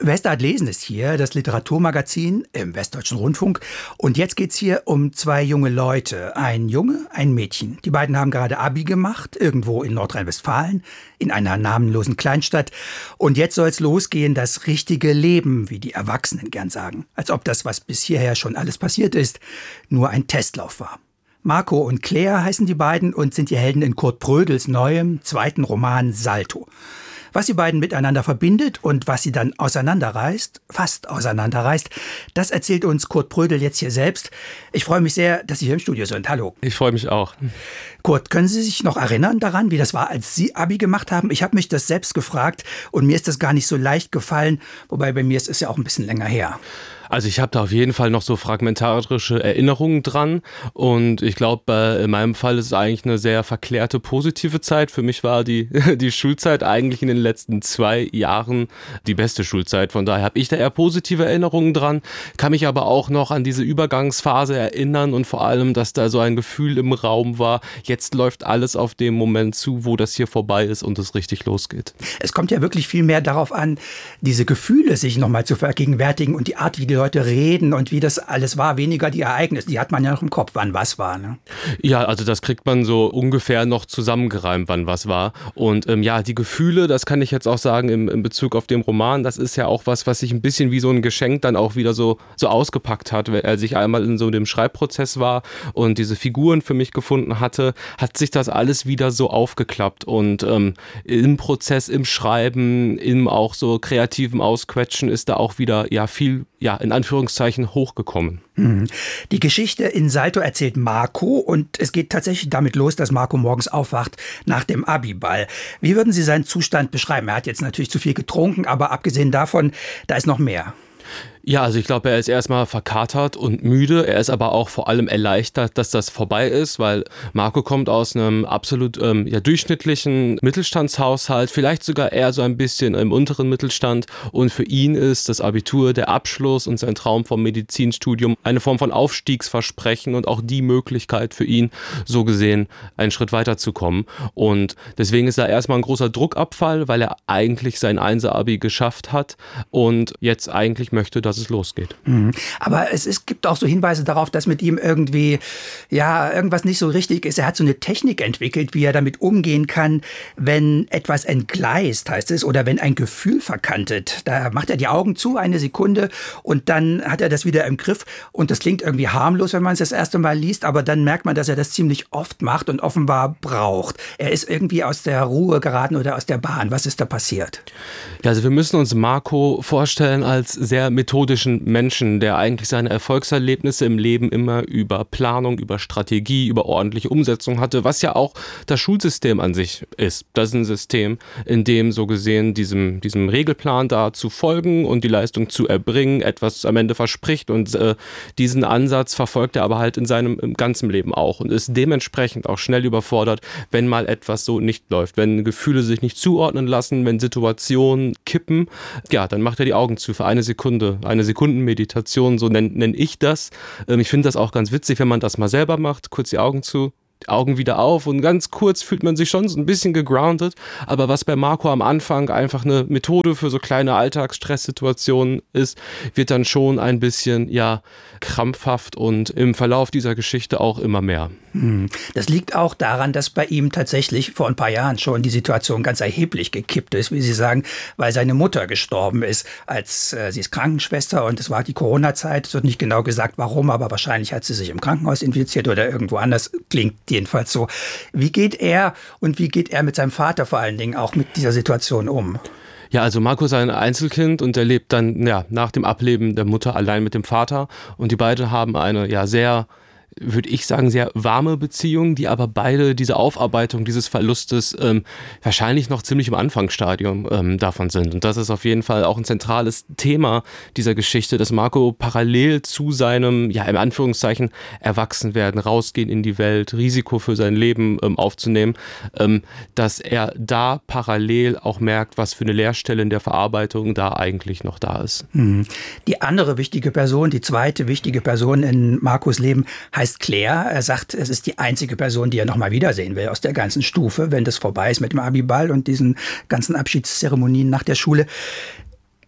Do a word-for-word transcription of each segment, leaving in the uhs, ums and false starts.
Westart lesen ist hier, das Literaturmagazin im Westdeutschen Rundfunk. Und jetzt geht's hier um zwei junge Leute. Ein Junge, ein Mädchen. Die beiden haben gerade Abi gemacht, irgendwo in Nordrhein-Westfalen, in einer namenlosen Kleinstadt. Und jetzt soll's losgehen, das richtige Leben, wie die Erwachsenen gern sagen. Als ob das, was bis hierher schon alles passiert ist, nur ein Testlauf war. Marco und Claire heißen die beiden und sind die Helden in Kurt Prödels neuem, zweiten Roman Salto. Was die beiden miteinander verbindet und was sie dann auseinanderreißt, fast auseinanderreißt, das erzählt uns Kurt Prödel jetzt hier selbst. Ich freue mich sehr, dass Sie hier im Studio sind. Hallo. Ich freue mich auch. Kurt, können Sie sich noch erinnern daran, wie das war, als Sie Abi gemacht haben? Ich habe mich das selbst gefragt und mir ist das gar nicht so leicht gefallen, wobei bei mir ist es ja auch ein bisschen länger her. Also ich habe da auf jeden Fall noch so fragmentarische Erinnerungen dran und ich glaube, in meinem Fall ist es eigentlich eine sehr verklärte positive Zeit. Für mich war die, die Schulzeit eigentlich in den letzten zwei Jahren die beste Schulzeit. Von daher habe ich da eher positive Erinnerungen dran, kann mich aber auch noch an diese Übergangsphase erinnern und vor allem, dass da so ein Gefühl im Raum war, jetzt läuft alles auf den Moment zu, wo das hier vorbei ist und es richtig losgeht. Es kommt ja wirklich viel mehr darauf an, diese Gefühle sich nochmal zu vergegenwärtigen und die Art, wie die Leute reden und wie das alles war, weniger die Ereignisse. Die hat man ja noch im Kopf, wann was war. Ne? Ja, also das kriegt man so ungefähr noch zusammengereimt, wann was war. Und ähm, ja, die Gefühle, das kann ich jetzt auch sagen im, in Bezug auf den Roman, das ist ja auch was, was sich ein bisschen wie so ein Geschenk dann auch wieder so, so ausgepackt hat. Als ich einmal in so dem Schreibprozess war und diese Figuren für mich gefunden hatte, hat sich das alles wieder so aufgeklappt. Und ähm, im Prozess, im Schreiben, im auch so kreativen Ausquetschen ist da auch wieder ja viel, ja, in Anführungszeichen hochgekommen. Die Geschichte in Salto erzählt Marco und es geht tatsächlich damit los, dass Marco morgens aufwacht nach dem Abiball. Wie würden Sie seinen Zustand beschreiben? Er hat jetzt natürlich zu viel getrunken, aber abgesehen davon, da ist noch mehr. Ja, also ich glaube, er ist erstmal verkatert und müde. Er ist aber auch vor allem erleichtert, dass das vorbei ist, weil Marco kommt aus einem absolut ähm, ja, durchschnittlichen Mittelstandshaushalt, vielleicht sogar eher so ein bisschen im unteren Mittelstand. Und für ihn ist das Abitur, der Abschluss und sein Traum vom Medizinstudium eine Form von Aufstiegsversprechen und auch die Möglichkeit für ihn, so gesehen, einen Schritt weiterzukommen. Und deswegen ist da erstmal ein großer Druckabfall, weil er eigentlich sein Einser-Abi geschafft hat und jetzt eigentlich möchte, dass es losgeht. Aber es ist, gibt auch so Hinweise darauf, dass mit ihm irgendwie, ja, irgendwas nicht so richtig ist. Er hat so eine Technik entwickelt, wie er damit umgehen kann, wenn etwas entgleist, heißt es, oder wenn ein Gefühl verkantet. Da macht er die Augen zu, eine Sekunde, und dann hat er das wieder im Griff. Und das klingt irgendwie harmlos, wenn man es das erste Mal liest, aber dann merkt man, dass er das ziemlich oft macht und offenbar braucht. Er ist irgendwie aus der Ruhe geraten oder aus der Bahn. Was ist da passiert? Ja, also wir müssen uns Marco vorstellen als sehr methodischen Menschen, der eigentlich seine Erfolgserlebnisse im Leben immer über Planung, über Strategie, über ordentliche Umsetzung hatte, was ja auch das Schulsystem an sich ist. Das ist ein System, in dem so gesehen diesem, diesem Regelplan da zu folgen und die Leistung zu erbringen, etwas am Ende verspricht und äh, diesen Ansatz verfolgt er aber halt in seinem im ganzen Leben auch und ist dementsprechend auch schnell überfordert, wenn mal etwas so nicht läuft, wenn Gefühle sich nicht zuordnen lassen, wenn Situationen kippen, ja, dann macht er die Augen zu für eine Sekunde, eine Sekundenmeditation, so nenne nenn ich das. Ähm, ich finde das auch ganz witzig, wenn man das mal selber macht, kurz die Augen zu, die Augen wieder auf und ganz kurz fühlt man sich schon so ein bisschen gegroundet, aber was bei Marco am Anfang einfach eine Methode für so kleine Alltagsstresssituationen ist, wird dann schon ein bisschen, ja, krampfhaft und im Verlauf dieser Geschichte auch immer mehr. Das liegt auch daran, dass bei ihm tatsächlich vor ein paar Jahren schon die Situation ganz erheblich gekippt ist, wie Sie sagen, weil seine Mutter gestorben ist, als äh, sie ist Krankenschwester und es war die Corona-Zeit. Es wird nicht genau gesagt, warum, aber wahrscheinlich hat sie sich im Krankenhaus infiziert oder irgendwo anders. Klingt jedenfalls so. Wie geht er und wie geht er mit seinem Vater vor allen Dingen auch mit dieser Situation um? Ja, also Marco ist ein Einzelkind und er lebt dann ja nach dem Ableben der Mutter allein mit dem Vater und die beiden haben eine ja sehr, würde ich sagen, sehr warme Beziehung, die aber beide diese Aufarbeitung dieses Verlustes ähm, wahrscheinlich noch ziemlich im Anfangsstadium ähm, davon sind. Und das ist auf jeden Fall auch ein zentrales Thema dieser Geschichte, dass Marco parallel zu seinem, ja, im Anführungszeichen, Erwachsenwerden, rausgehen in die Welt, Risiko für sein Leben ähm, aufzunehmen, ähm, dass er da parallel auch merkt, was für eine Leerstelle in der Verarbeitung da eigentlich noch da ist. Die andere wichtige Person, die zweite wichtige Person in Marcos Leben heißt Claire. Er sagt, es ist die einzige Person, die er noch mal wiedersehen will aus der ganzen Stufe, wenn das vorbei ist mit dem Abiball und diesen ganzen Abschiedszeremonien nach der Schule.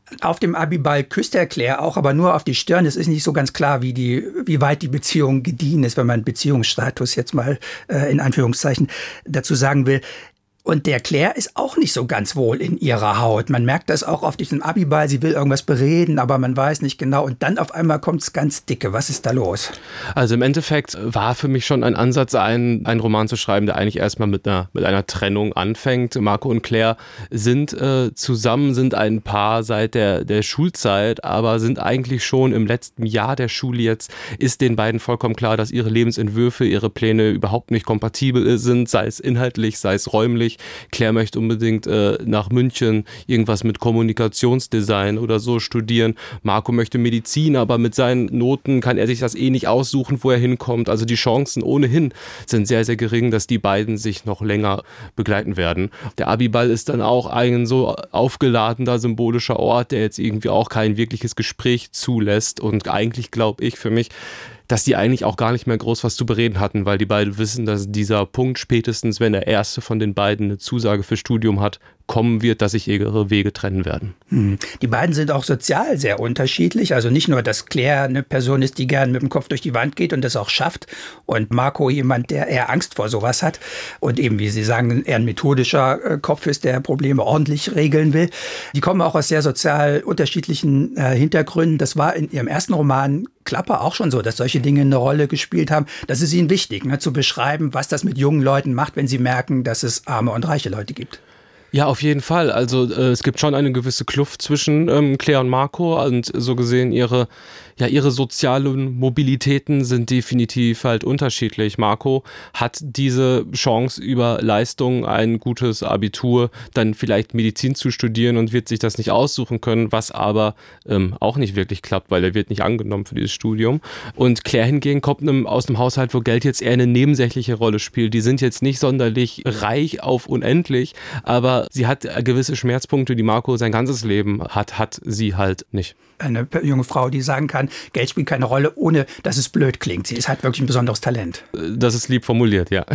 Auf dem Abiball küsst er Claire auch, aber nur auf die Stirn. Es ist nicht so ganz klar, wie, die, wie weit die Beziehung gediehen ist, wenn man Beziehungsstatus jetzt mal äh, in Anführungszeichen dazu sagen will. Und der Claire ist auch nicht so ganz wohl in ihrer Haut. Man merkt das auch auf diesem Abiball. Sie will irgendwas bereden, aber man weiß nicht genau. Und dann auf einmal kommt es ganz dicke. Was ist da los? Also im Endeffekt war für mich schon ein Ansatz, einen, einen Roman zu schreiben, der eigentlich erstmal mit einer, mit einer Trennung anfängt. Marco und Claire sind äh, zusammen, sind ein Paar seit der, der Schulzeit, aber sind eigentlich schon im letzten Jahr der Schule jetzt, ist den beiden vollkommen klar, dass ihre Lebensentwürfe, ihre Pläne überhaupt nicht kompatibel sind, sei es inhaltlich, sei es räumlich. Claire möchte unbedingt äh, nach München irgendwas mit Kommunikationsdesign oder so studieren. Marco möchte Medizin, aber mit seinen Noten kann er sich das eh nicht aussuchen, wo er hinkommt. Also die Chancen ohnehin sind sehr, sehr gering, dass die beiden sich noch länger begleiten werden. Der Abiball ist dann auch ein so aufgeladener symbolischer Ort, der jetzt irgendwie auch kein wirkliches Gespräch zulässt. Und eigentlich glaube ich für mich, dass die eigentlich auch gar nicht mehr groß was zu bereden hatten, weil die beiden wissen, dass dieser Punkt spätestens, wenn der erste von den beiden eine Zusage für Studium hat, kommen wird, dass sich ihre Wege trennen werden. Hm. Die beiden sind auch sozial sehr unterschiedlich. Also nicht nur, dass Claire eine Person ist, die gern mit dem Kopf durch die Wand geht und das auch schafft. Und Marco jemand, der eher Angst vor sowas hat. Und eben, wie Sie sagen, eher ein methodischer Kopf ist, der Probleme ordentlich regeln will. Die kommen auch aus sehr sozial unterschiedlichen äh, Hintergründen. Das war in ihrem ersten Roman Klapper auch schon so, dass solche Dinge eine Rolle gespielt haben. Das ist ihnen wichtig, ne, zu beschreiben, was das mit jungen Leuten macht, wenn sie merken, dass es arme und reiche Leute gibt. Ja, auf jeden Fall. Also äh, es gibt schon eine gewisse Kluft zwischen ähm, Claire und Marco und so gesehen ihre, ja, ihre sozialen Mobilitäten sind definitiv halt unterschiedlich. Marco hat diese Chance über Leistung, ein gutes Abitur, dann vielleicht Medizin zu studieren und wird sich das nicht aussuchen können, was aber ähm, auch nicht wirklich klappt, weil er wird nicht angenommen für dieses Studium. Und Claire hingegen kommt einem, aus einem Haushalt, wo Geld jetzt eher eine nebensächliche Rolle spielt. Die sind jetzt nicht sonderlich reich auf unendlich, aber sie hat gewisse Schmerzpunkte, die Marco sein ganzes Leben hat, hat sie halt nicht. Eine junge Frau, die sagen kann, Geld spielt keine Rolle, ohne dass es blöd klingt. Sie ist halt wirklich ein besonderes Talent. Das ist lieb formuliert, ja.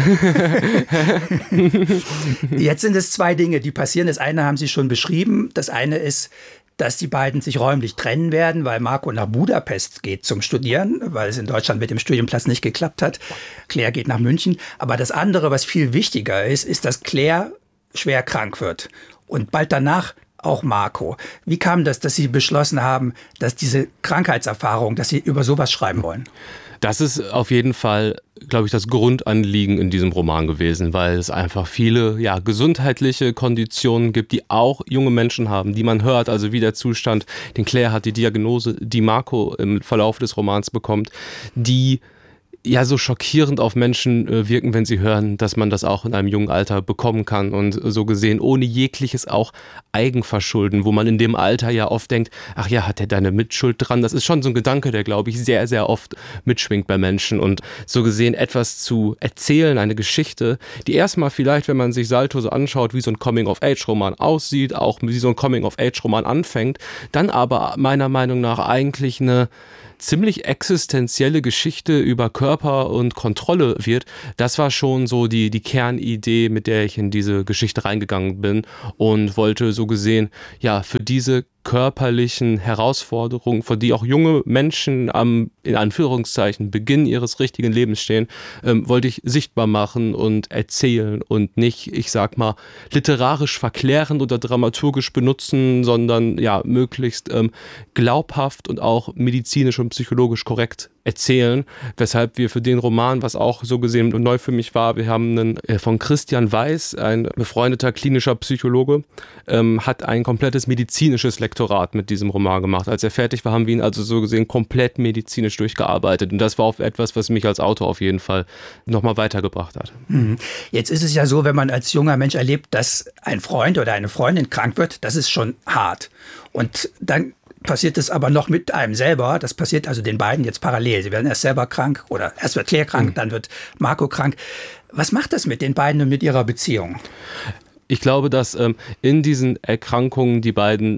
Jetzt sind es zwei Dinge, die passieren. Das eine haben Sie schon beschrieben. Das eine ist, dass die beiden sich räumlich trennen werden, weil Marco nach Budapest geht zum Studieren, weil es in Deutschland mit dem Studienplatz nicht geklappt hat. Claire geht nach München. Aber das andere, was viel wichtiger ist, ist, dass Claire schwer krank wird. Und bald danach auch Marco. Wie kam das, dass Sie beschlossen haben, dass diese Krankheitserfahrung, dass Sie über sowas schreiben wollen? Das ist auf jeden Fall, glaube ich, das Grundanliegen in diesem Roman gewesen, weil es einfach viele ja, gesundheitliche Konditionen gibt, die auch junge Menschen haben, die man hört, also wie der Zustand, den Claire hat, die Diagnose, die Marco im Verlauf des Romans bekommt, die ja so schockierend auf Menschen äh, wirken, wenn sie hören, dass man das auch in einem jungen Alter bekommen kann und so gesehen ohne jegliches auch Eigenverschulden, wo man in dem Alter ja oft denkt, ach ja, hat er da eine Mitschuld dran? Das ist schon so ein Gedanke, der, glaube ich, sehr, sehr oft mitschwingt bei Menschen und so gesehen etwas zu erzählen, eine Geschichte, die erstmal vielleicht, wenn man sich Salto so anschaut, wie so ein Coming-of-Age-Roman aussieht, auch wie so ein Coming-of-Age-Roman anfängt, dann aber meiner Meinung nach eigentlich eine ziemlich existenzielle Geschichte über Körper und Kontrolle wird, das war schon so die, die Kernidee, mit der ich in diese Geschichte reingegangen bin und wollte so gesehen, ja, für diese körperlichen Herausforderungen, vor die auch junge Menschen am, in Anführungszeichen, Beginn ihres richtigen Lebens stehen, ähm, wollte ich sichtbar machen und erzählen und nicht, ich sag mal, literarisch verklärend oder dramaturgisch benutzen, sondern ja, möglichst ähm, glaubhaft und auch medizinisch und psychologisch korrekt erzählen, weshalb wir für den Roman, was auch so gesehen neu für mich war, wir haben einen äh, von Christian Weiß, ein befreundeter klinischer Psychologe, ähm, hat ein komplettes medizinisches Lektorat mit diesem Roman gemacht. Als er fertig war, haben wir ihn also so gesehen komplett medizinisch durchgearbeitet und das war auch etwas, was mich als Autor auf jeden Fall nochmal weitergebracht hat. Jetzt ist es ja so, wenn man als junger Mensch erlebt, dass ein Freund oder eine Freundin krank wird, das ist schon hart. Und dann passiert es aber noch mit einem selber. Das passiert also den beiden jetzt parallel. Sie werden erst selber krank oder erst wird Claire krank, mhm. dann wird Marco krank. Was macht das mit den beiden und mit ihrer Beziehung? Ich glaube, dass ähm, in diesen Erkrankungen die beiden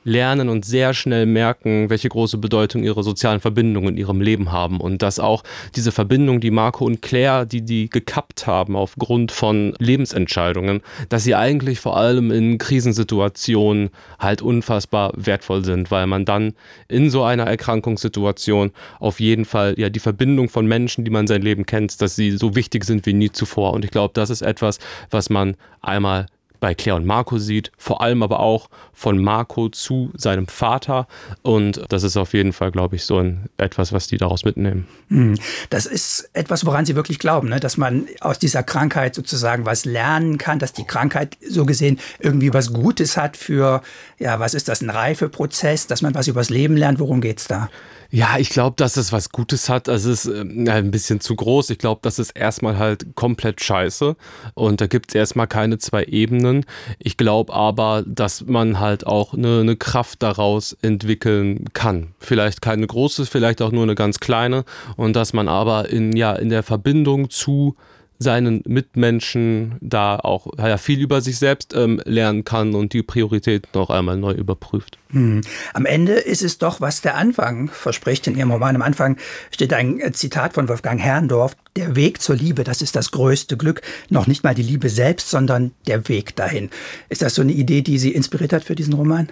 lernen und sehr schnell merken, welche große Bedeutung ihre sozialen Verbindungen in ihrem Leben haben und dass auch diese Verbindung, die Marco und Claire, die die gekappt haben aufgrund von Lebensentscheidungen, dass sie eigentlich vor allem in Krisensituationen halt unfassbar wertvoll sind, weil man dann in so einer Erkrankungssituation auf jeden Fall ja die Verbindung von Menschen, die man sein Leben kennt, dass sie so wichtig sind wie nie zuvor. Und ich glaube, das ist etwas, was man einmal bei Claire und Marco sieht, vor allem aber auch von Marco zu seinem Vater. Und das ist auf jeden Fall, glaube ich, so ein, etwas, was die daraus mitnehmen. Das ist etwas, woran sie wirklich glauben, ne? Dass man aus dieser Krankheit sozusagen was lernen kann, dass die Krankheit so gesehen irgendwie was Gutes hat für, ja, was ist das, ein Reifeprozess, dass man was übers Leben lernt. Worum geht's da? Ja, ich glaube, dass es was Gutes hat. Also es ist äh, ein bisschen zu groß. Ich glaube, das ist erstmal halt komplett scheiße. Und da gibt es erstmal keine zwei Ebenen. Ich glaube aber, dass man halt auch eine, eine Kraft daraus entwickeln kann. Vielleicht keine große, vielleicht auch nur eine ganz kleine. Und dass man aber in, ja, in der Verbindung zu seinen Mitmenschen da auch ja, viel über sich selbst ähm, lernen kann und die Prioritäten noch einmal neu überprüft. Hm. Am Ende ist es doch, was der Anfang verspricht in Ihrem Roman. Am Anfang steht ein Zitat von Wolfgang Herrndorf: Der Weg zur Liebe, das ist das größte Glück. Noch nicht mal die Liebe selbst, sondern der Weg dahin. Ist das so eine Idee, die Sie inspiriert hat für diesen Roman?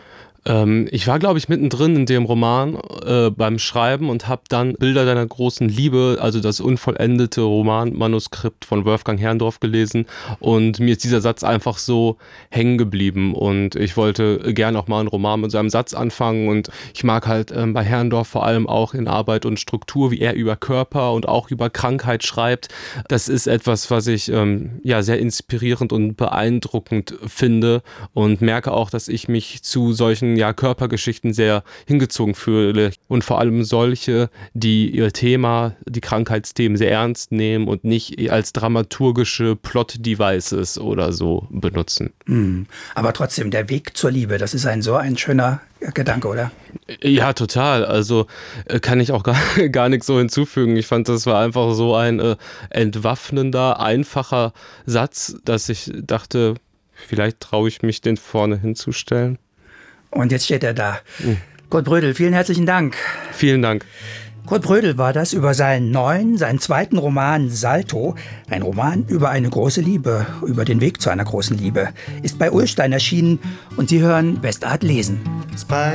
Ähm, ich war, glaube ich, mittendrin in dem Roman äh, beim Schreiben und habe dann Bilder deiner großen Liebe, also das unvollendete Romanmanuskript von Wolfgang Herrndorf gelesen und mir ist dieser Satz einfach so hängen geblieben und ich wollte gerne auch mal einen Roman mit so einem Satz anfangen und ich mag halt ähm, bei Herrndorf vor allem auch in Arbeit und Struktur, wie er über Körper und auch über Krankheit schreibt. Das ist etwas, was ich ähm, ja sehr inspirierend und beeindruckend finde und merke auch, dass ich mich zu solchen ja, Körpergeschichten sehr hingezogen fühle und vor allem solche, die ihr Thema, die Krankheitsthemen sehr ernst nehmen und nicht als dramaturgische Plot-Devices oder so benutzen. Mhm. Aber trotzdem, der Weg zur Liebe, das ist ein so ein schöner Gedanke, oder? Ja, total. Also kann ich auch gar, gar nichts so hinzufügen. Ich fand, das war einfach so ein äh, entwaffnender, einfacher Satz, dass ich dachte, vielleicht traue ich mich, den vorne hinzustellen. Und jetzt steht er da. Mhm. Kurt Brödel, vielen herzlichen Dank. Vielen Dank. Kurt Brödel war das über seinen neuen, seinen zweiten Roman Salto. Ein Roman über eine große Liebe, über den Weg zu einer großen Liebe. Ist bei Ullstein erschienen und Sie hören Westart lesen.